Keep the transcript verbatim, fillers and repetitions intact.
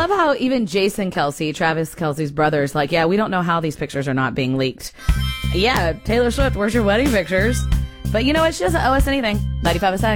love how even Jason Kelce, Travis Kelce's brother, is like, yeah, we don't know how these pictures are not being leaked. Yeah, Taylor Swift, where's your wedding pictures? But you know what? She doesn't owe us anything. ninety-five a sec.